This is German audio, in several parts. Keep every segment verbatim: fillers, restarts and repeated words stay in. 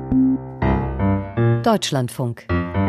Deutschlandfunk.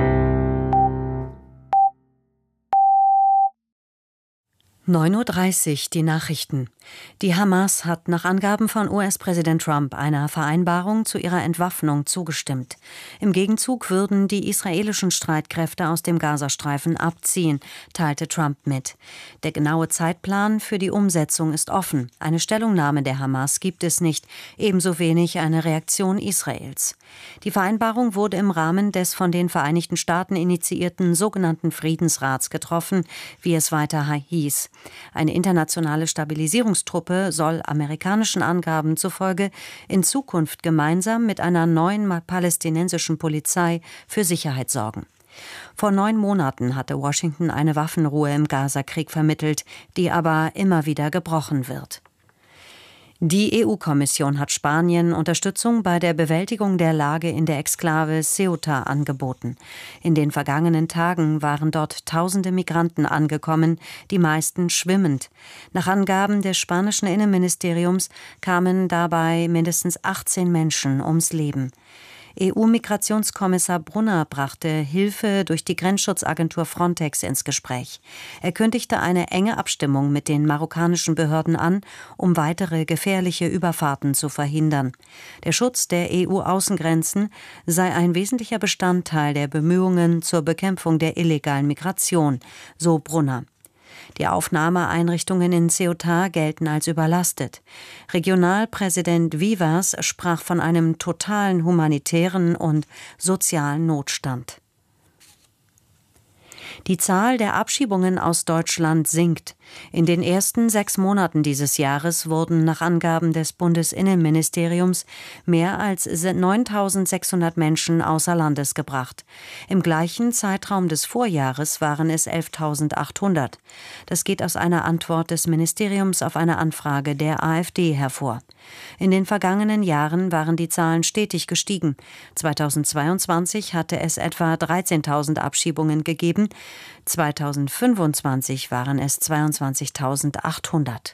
neun Uhr dreißig, die Nachrichten. Die Hamas hat nach Angaben von U S-Präsident Trump einer Vereinbarung zu ihrer Entwaffnung zugestimmt. Im Gegenzug würden die israelischen Streitkräfte aus dem Gazastreifen abziehen, teilte Trump mit. Der genaue Zeitplan für die Umsetzung ist offen. Eine Stellungnahme der Hamas gibt es nicht, ebenso wenig eine Reaktion Israels. Die Vereinbarung wurde im Rahmen des von den Vereinigten Staaten initiierten sogenannten Friedensrats getroffen, wie es weiter hieß. Eine internationale Stabilisierungstruppe soll amerikanischen Angaben zufolge in Zukunft gemeinsam mit einer neuen palästinensischen Polizei für Sicherheit sorgen. Vor neun Monaten hatte Washington eine Waffenruhe im Gazakrieg vermittelt, die aber immer wieder gebrochen wird. Die E U-Kommission hat Spanien Unterstützung bei der Bewältigung der Lage in der Exklave Ceuta angeboten. In den vergangenen Tagen waren dort tausende Migranten angekommen, die meisten schwimmend. Nach Angaben des spanischen Innenministeriums kamen dabei mindestens achtzehn Menschen ums Leben. E U-Migrationskommissar Brunner brachte Hilfe durch die Grenzschutzagentur Frontex ins Gespräch. Er kündigte eine enge Abstimmung mit den marokkanischen Behörden an, um weitere gefährliche Überfahrten zu verhindern. Der Schutz der E U-Außengrenzen sei ein wesentlicher Bestandteil der Bemühungen zur Bekämpfung der illegalen Migration, so Brunner. Die Aufnahmeeinrichtungen in Ceuta gelten als überlastet. Regionalpräsident Vivas sprach von einem totalen humanitären und sozialen Notstand. Die Zahl der Abschiebungen aus Deutschland sinkt. In den ersten sechs Monaten dieses Jahres wurden nach Angaben des Bundesinnenministeriums mehr als neuntausendsechshundert Menschen außer Landes gebracht. Im gleichen Zeitraum des Vorjahres waren es elftausendachthundert. Das geht aus einer Antwort des Ministeriums auf eine Anfrage der AfD hervor. In den vergangenen Jahren waren die Zahlen stetig gestiegen. zweitausendzweiundzwanzig hatte es etwa dreizehntausend Abschiebungen gegeben. zweitausendfünfundzwanzig waren es zweiundzwanzigtausendachthundert.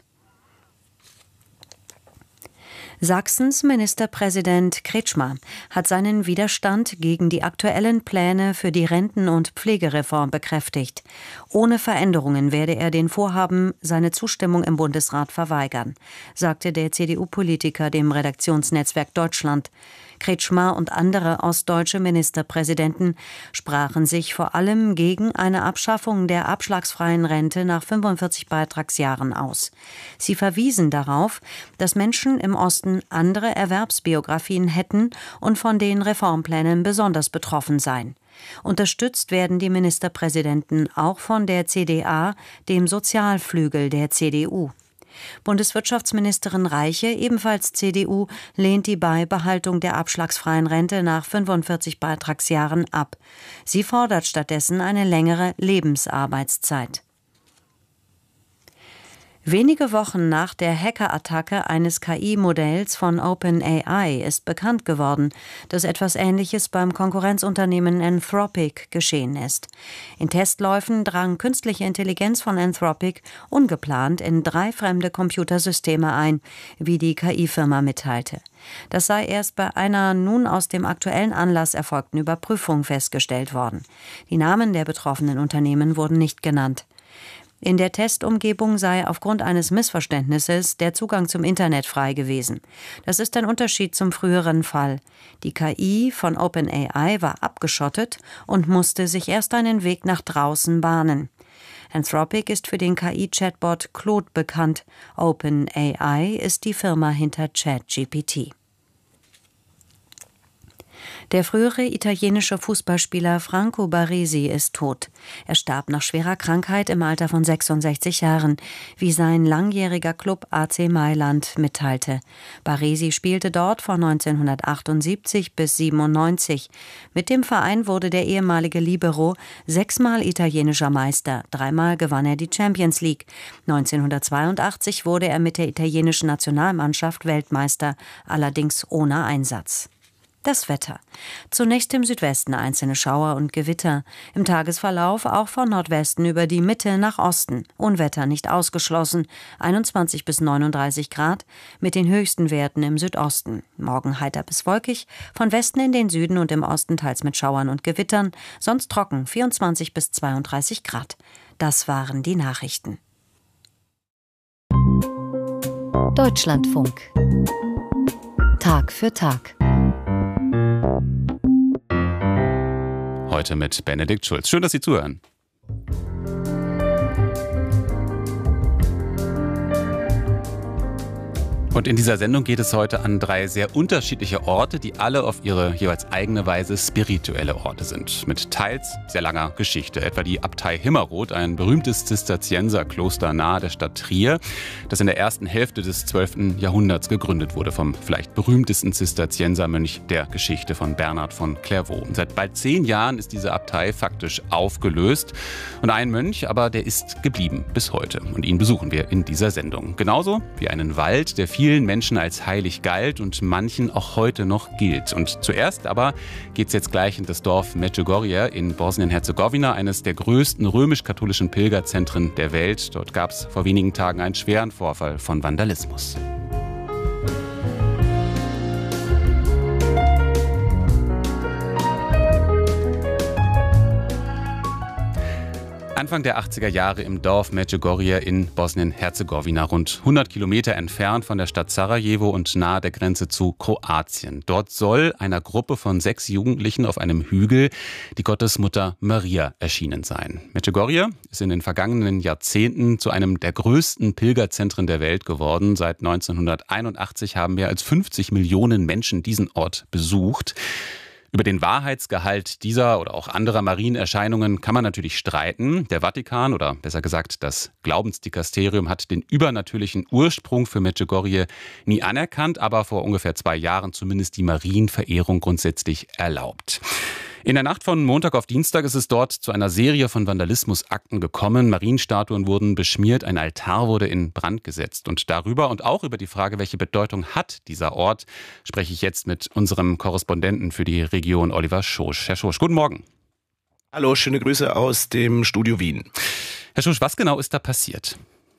Sachsens Ministerpräsident Kretschmer hat seinen Widerstand gegen die aktuellen Pläne für die Renten- und Pflegereform bekräftigt. Ohne Veränderungen werde er den Vorhaben seine Zustimmung im Bundesrat verweigern, sagte der C D U-Politiker dem Redaktionsnetzwerk Deutschland. Kretschmer und andere ostdeutsche Ministerpräsidenten sprachen sich vor allem gegen eine Abschaffung der abschlagsfreien Rente nach fünfundvierzig Beitragsjahren aus. Sie verwiesen darauf, dass Menschen im Osten andere Erwerbsbiografien hätten und von den Reformplänen besonders betroffen seien. Unterstützt werden die Ministerpräsidenten auch von der C D A, dem Sozialflügel der C D U. Bundeswirtschaftsministerin Reiche, ebenfalls C D U, lehnt die Beibehaltung der abschlagsfreien Rente nach fünfundvierzig Beitragsjahren ab. Sie fordert stattdessen eine längere Lebensarbeitszeit. Wenige Wochen nach der Hackerattacke eines K I-Modells von OpenAI ist bekannt geworden, dass etwas Ähnliches beim Konkurrenzunternehmen Anthropic geschehen ist. In Testläufen drang künstliche Intelligenz von Anthropic ungeplant in drei fremde Computersysteme ein, wie die K I-Firma mitteilte. Das sei erst bei einer nun aus dem aktuellen Anlass erfolgten Überprüfung festgestellt worden. Die Namen der betroffenen Unternehmen wurden nicht genannt. In der Testumgebung sei aufgrund eines Missverständnisses der Zugang zum Internet frei gewesen. Das ist ein Unterschied zum früheren Fall. Die K I von OpenAI war abgeschottet und musste sich erst einen Weg nach draußen bahnen. Anthropic ist für den K I-Chatbot Claude bekannt. OpenAI ist die Firma hinter ChatGPT. Der frühere italienische Fußballspieler Franco Baresi ist tot. Er starb nach schwerer Krankheit im Alter von sechsundsechzig Jahren, wie sein langjähriger Club A C Mailand mitteilte. Baresi spielte dort von neunzehnhundertachtundsiebzig bis siebenundneunzig. Mit dem Verein wurde der ehemalige Libero sechsmal italienischer Meister. Dreimal gewann er die Champions League. neunzehnhundertzweiundachtzig wurde er mit der italienischen Nationalmannschaft Weltmeister, allerdings ohne Einsatz. Das Wetter. Zunächst im Südwesten einzelne Schauer und Gewitter. Im Tagesverlauf auch von Nordwesten über die Mitte nach Osten. Unwetter nicht ausgeschlossen. einundzwanzig bis neununddreißig Grad mit den höchsten Werten im Südosten. Morgen heiter bis wolkig. Von Westen in den Süden und im Osten teils mit Schauern und Gewittern. Sonst trocken. vierundzwanzig bis zweiunddreißig Grad. Das waren die Nachrichten. Deutschlandfunk. Tag für Tag. Heute mit Benedikt Schulz. Schön, dass Sie zuhören. Und in dieser Sendung geht es heute an drei sehr unterschiedliche Orte, die alle auf ihre jeweils eigene Weise spirituelle Orte sind. Mit teils sehr langer Geschichte. Etwa die Abtei Himmerod, ein berühmtes Zisterzienserkloster nahe der Stadt Trier, das in der ersten Hälfte des zwölften Jahrhunderts gegründet wurde vom vielleicht berühmtesten Zisterziensermönch der Geschichte, von Bernhard von Clairvaux. Seit bald zehn Jahren ist diese Abtei faktisch aufgelöst. Und ein Mönch, aber der ist geblieben bis heute. Und ihn besuchen wir in dieser Sendung. Genauso wie einen Wald, der viel vielen Menschen als heilig galt und manchen auch heute noch gilt. Und zuerst aber geht es jetzt gleich in das Dorf Medjugorje in Bosnien-Herzegowina, eines der größten römisch-katholischen Pilgerzentren der Welt. Dort gab es vor wenigen Tagen einen schweren Vorfall von Vandalismus. Anfang der achtziger Jahre im Dorf Medjugorje in Bosnien-Herzegowina, rund hundert Kilometer entfernt von der Stadt Sarajevo und nahe der Grenze zu Kroatien. Dort soll einer Gruppe von sechs Jugendlichen auf einem Hügel die Gottesmutter Maria erschienen sein. Medjugorje ist in den vergangenen Jahrzehnten zu einem der größten Pilgerzentren der Welt geworden. Seit neunzehnhunderteinundachtzig haben mehr als fünfzig Millionen Menschen diesen Ort besucht. Über den Wahrheitsgehalt dieser oder auch anderer Marienerscheinungen kann man natürlich streiten. Der Vatikan, oder besser gesagt das Glaubensdikasterium, hat den übernatürlichen Ursprung für Medjugorje nie anerkannt, aber vor ungefähr zwei Jahren zumindest die Marienverehrung grundsätzlich erlaubt. In der Nacht von Montag auf Dienstag ist es dort zu einer Serie von Vandalismusakten gekommen. Marienstatuen wurden beschmiert, ein Altar wurde in Brand gesetzt. Und darüber und auch über die Frage, welche Bedeutung hat dieser Ort, spreche ich jetzt mit unserem Korrespondenten für die Region, Oliver Schosch. Herr Schosch, guten Morgen. Hallo, schöne Grüße aus dem Studio Wien. Herr Schosch, was genau ist da passiert?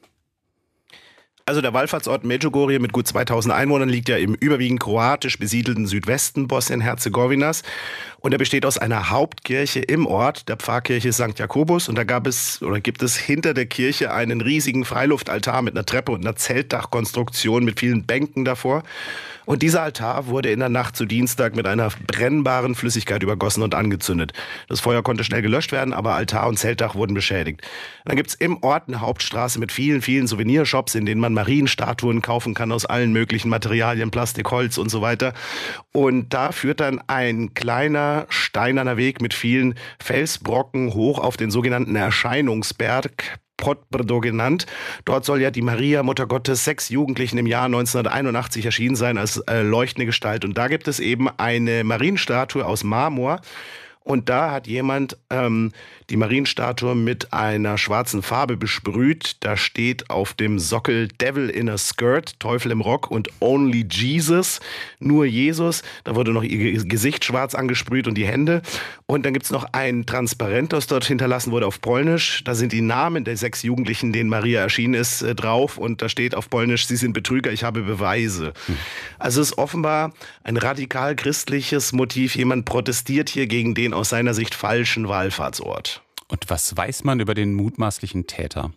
Also der Wallfahrtsort Medjugorje mit gut zweitausend Einwohnern liegt ja im überwiegend kroatisch besiedelten Südwesten Bosnien-Herzegowinas. Und er besteht aus einer Hauptkirche im Ort, der Pfarrkirche Sankt Jakobus. Und da gab es oder gibt es hinter der Kirche einen riesigen Freiluftaltar mit einer Treppe und einer Zeltdachkonstruktion mit vielen Bänken davor. Und dieser Altar wurde in der Nacht zu Dienstag mit einer brennbaren Flüssigkeit übergossen und angezündet. Das Feuer konnte schnell gelöscht werden, aber Altar und Zeltdach wurden beschädigt. Dann gibt's im Ort eine Hauptstraße mit vielen, vielen Souvenirshops, in denen man Marienstatuen kaufen kann aus allen möglichen Materialien, Plastik, Holz und so weiter. Und da führt dann ein kleiner steinerner Weg mit vielen Felsbrocken hoch auf den sogenannten Erscheinungsberg, Potbrdo genannt. Dort soll ja die Maria, Mutter Gottes, sechs Jugendlichen im Jahr neunzehnhunderteinundachtzig erschienen sein als äh, leuchtende Gestalt. Und da gibt es eben eine Marienstatue aus Marmor. Und da hat jemand ähm, die Marienstatue mit einer schwarzen Farbe besprüht. Da steht auf dem Sockel Devil in a Skirt, Teufel im Rock, und Only Jesus, nur Jesus. Da wurde noch ihr Gesicht schwarz angesprüht und die Hände. Und dann gibt's noch ein Transparent, das dort hinterlassen wurde auf Polnisch. Da sind die Namen der sechs Jugendlichen, denen Maria erschienen ist, äh, drauf. Und da steht auf Polnisch: Sie sind Betrüger, ich habe Beweise. Hm. Also es ist offenbar ein radikal christliches Motiv. Jemand protestiert hier gegen den aus seiner Sicht falschen Wallfahrtsort. Und was weiß man über den mutmaßlichen Täter?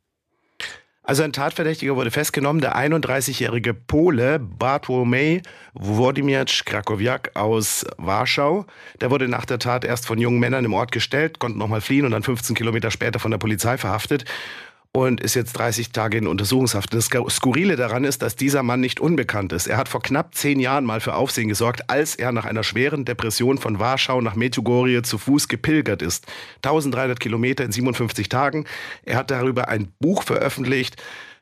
Also ein Tatverdächtiger wurde festgenommen, der einunddreißigjährige Pole Bartłomiej Włodzimierz Krakowiak aus Warschau. Der wurde nach der Tat erst von jungen Männern im Ort gestellt, konnte nochmal fliehen und dann fünfzehn Kilometer später von der Polizei verhaftet und ist jetzt dreißig Tage in Untersuchungshaft. Das Skurrile daran ist, dass dieser Mann nicht unbekannt ist. Er hat vor knapp zehn Jahren mal für Aufsehen gesorgt, als er nach einer schweren Depression von Warschau nach Medjugorje zu Fuß gepilgert ist. eintausenddreihundert Kilometer in siebenundfünfzig Tagen. Er hat darüber ein Buch veröffentlicht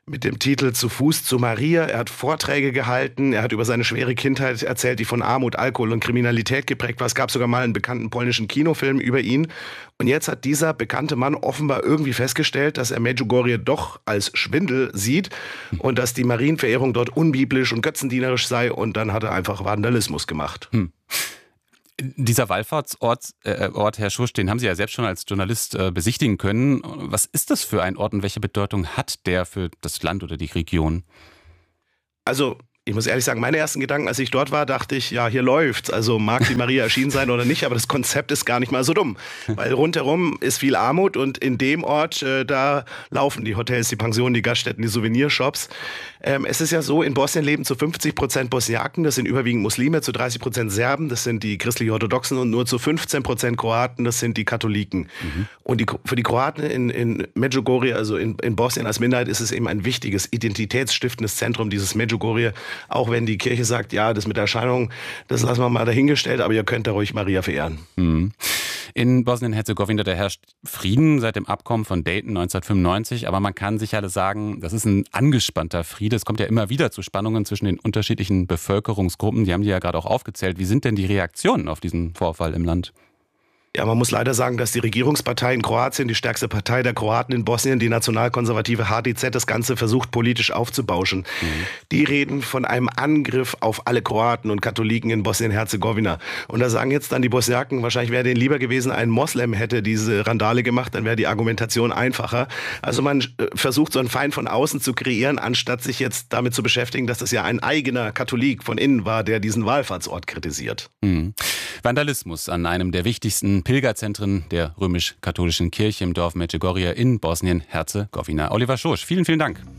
mit dem Titel Zu Fuß zu Maria. Er hat Vorträge gehalten, er hat über seine schwere Kindheit erzählt, die von Armut, Alkohol und Kriminalität geprägt war. Es gab sogar mal einen bekannten polnischen Kinofilm über ihn. Und jetzt hat dieser bekannte Mann offenbar irgendwie festgestellt, dass er Medjugorje doch als Schwindel sieht und dass die Marienverehrung dort unbiblisch und götzendienerisch sei. Und dann hat er einfach Vandalismus gemacht. Hm. Dieser Wallfahrtsort, äh, Ort, Herr Schusch, den haben Sie ja selbst schon als Journalist äh, besichtigen können. Was ist das für ein Ort und welche Bedeutung hat der für das Land oder die Region? Also, ich muss ehrlich sagen, meine ersten Gedanken, als ich dort war, dachte ich, ja, hier läuft's. Also mag die Maria erschienen sein oder nicht, aber das Konzept ist gar nicht mal so dumm. Weil rundherum ist viel Armut und in dem Ort, äh, da laufen die Hotels, die Pensionen, die Gaststätten, die Souvenirshops. Ähm, es ist ja so, in Bosnien leben zu fünfzig Prozent Bosniaken, das sind überwiegend Muslime, zu dreißig Prozent Serben, das sind die christlich-orthodoxen und nur zu fünfzehn Prozent Kroaten, das sind die Katholiken. Mhm. Und die, für die Kroaten in, in Medjugorje, also in, in Bosnien als Minderheit, ist es eben ein wichtiges, identitätsstiftendes Zentrum, dieses Medjugorje. Auch wenn die Kirche sagt, ja, das mit der Erscheinung, das lassen wir mal dahingestellt, aber ihr könnt da ruhig Maria verehren. Mhm. In Bosnien-Herzegowina, da herrscht Frieden seit dem Abkommen von Dayton neunzehnhundertfünfundneunzig, aber man kann sicher sagen, das ist ein angespannter Friede. Es kommt ja immer wieder zu Spannungen zwischen den unterschiedlichen Bevölkerungsgruppen. Die haben die ja gerade auch aufgezählt. Wie sind denn die Reaktionen auf diesen Vorfall im Land? Ja, man muss leider sagen, dass die Regierungspartei in Kroatien, die stärkste Partei der Kroaten in Bosnien, die nationalkonservative H D Z, das Ganze versucht politisch aufzubauschen. Mhm. Die reden von einem Angriff auf alle Kroaten und Katholiken in Bosnien-Herzegowina. Und da sagen jetzt dann die Bosniaken, wahrscheinlich wäre denen lieber gewesen, ein Moslem hätte diese Randale gemacht, dann wäre die Argumentation einfacher. Also man versucht so einen Feind von außen zu kreieren, anstatt sich jetzt damit zu beschäftigen, dass das ja ein eigener Katholik von innen war, der diesen Wallfahrtsort kritisiert. Mhm. Vandalismus an einem der wichtigsten Pilgerzentren der römisch-katholischen Kirche im Dorf Medjugorje in Bosnien-Herzegowina. Oliver Schosch, vielen, vielen Dank.